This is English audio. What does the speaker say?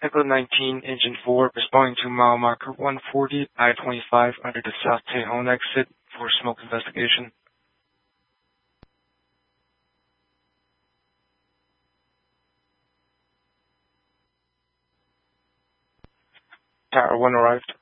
Echo 19, Engine 4, responding to mile marker 140, I-25 under the South Tejon exit for smoke investigation. Tower 1 arrived.